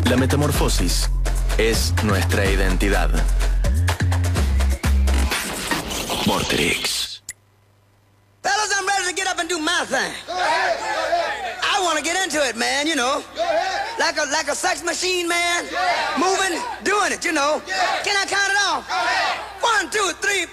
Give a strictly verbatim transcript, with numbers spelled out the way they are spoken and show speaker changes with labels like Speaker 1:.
Speaker 1: La metamorfosis es nuestra identidad. Vorterix.
Speaker 2: Fellas, I'm ready to get up and do my thing.
Speaker 3: Go ahead, go ahead.
Speaker 2: I want to get into it, man, you know.
Speaker 3: Go ahead.
Speaker 2: Like a like a sex machine, man.
Speaker 3: Yeah.
Speaker 2: Moving, doing it, you know.
Speaker 3: Yeah.
Speaker 2: Can I count it off?
Speaker 3: Go ahead.
Speaker 2: One, two, three.